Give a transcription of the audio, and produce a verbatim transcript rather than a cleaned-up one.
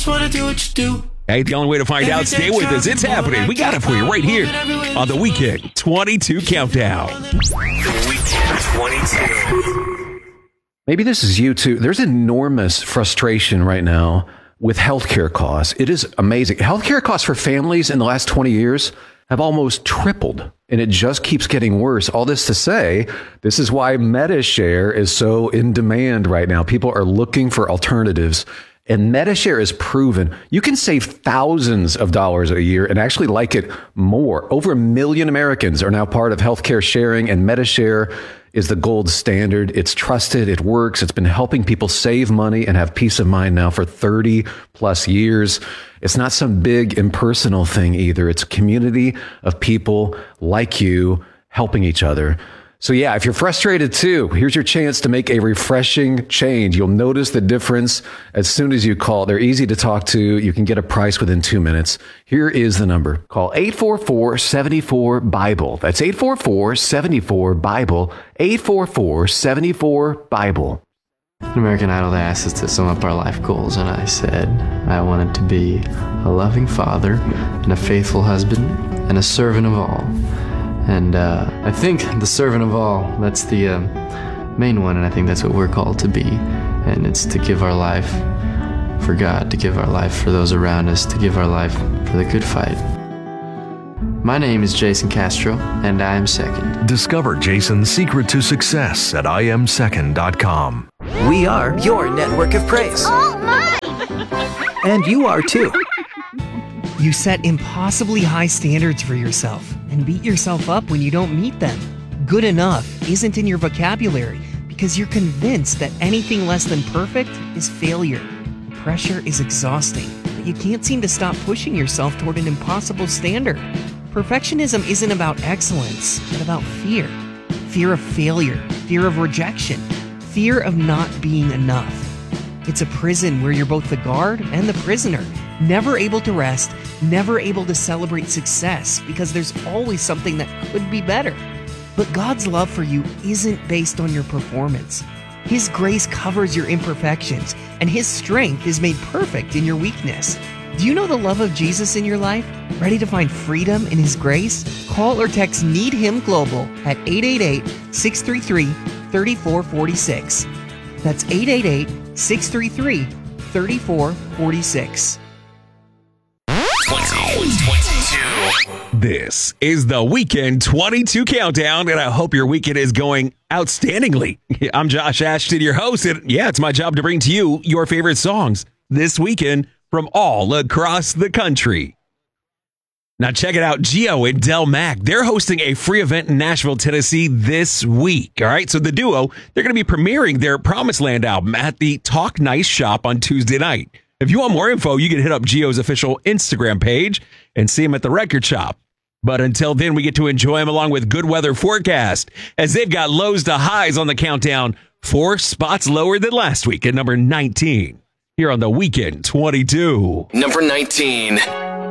wanna do what you do. Hey, the only way to find out, stay with us. It's happening. We got it for you right here on the Weekend twenty-two Countdown. The Weekend twenty-two. Maybe this is you too. There's enormous frustration right now with healthcare costs. It is amazing. Healthcare costs for families in the last twenty years have almost tripled, and it just keeps getting worse. All this to say, this is why MediShare is so in demand right now. People are looking for alternatives. And MediShare is proven you can save thousands of dollars a year and actually like it more. Over a million Americans are now part of healthcare sharing, and MediShare is the gold standard. It's trusted. It works. It's been helping people save money and have peace of mind now for thirty plus years. It's not some big impersonal thing either. It's a community of people like you helping each other. So yeah, if you're frustrated too, here's your chance to make a refreshing change. You'll notice the difference as soon as you call. They're easy to talk to. You can get a price within two minutes. Here is the number. Call eight four four, seven four, BIBLE. That's eight four four, seven four, BIBLE. eight four four, seven four, BIBLE. American Idol asked us to sum up our life goals, and I said I wanted to be a loving father and a faithful husband and a servant of all. And uh, I think the servant of all, that's the uh, main one, and I think that's what we're called to be. And it's to give our life for God, to give our life for those around us, to give our life for the good fight. My name is Jason Castro, and I am second. Discover Jason's secret to success at I am second dot com. We are your network of praise. Oh, my! And you are too. You set impossibly high standards for yourself and beat yourself up when you don't meet them. Good enough isn't in your vocabulary because you're convinced that anything less than perfect is failure. Pressure is exhausting, but you can't seem to stop pushing yourself toward an impossible standard. Perfectionism isn't about excellence, but about fear. Fear of failure, fear of rejection, fear of not being enough. It's a prison where you're both the guard and the prisoner, never able to rest, never able to celebrate success because there's always something that could be better. But God's love for you isn't based on your performance. His grace covers your imperfections, and His strength is made perfect in your weakness. Do you know the love of Jesus in your life? Ready to find freedom in His grace? Call or text Need Him Global at eight eight eight, six three three, three four four six. That's eight eight eight, six three three, three four four six. This is the Weekend twenty-two Countdown, and I hope your weekend is going outstandingly. I'm Josh Ashton, your host, and yeah, it's my job to bring to you your favorite songs this weekend from all across the country. Now check it out, Geo and Del Mac, they're hosting a free event in Nashville, Tennessee this week. All right, so the duo, they're going to be premiering their Promised Land album at the Talk Nice shop on Tuesday night. If you want more info, you can hit up Geo's official Instagram page and see him at the record shop. But until then, we get to enjoy him along with good weather forecast, as they've got lows to highs on the countdown, four spots lower than last week at number nineteen. Here on the Weekend twenty-two. Number nineteen.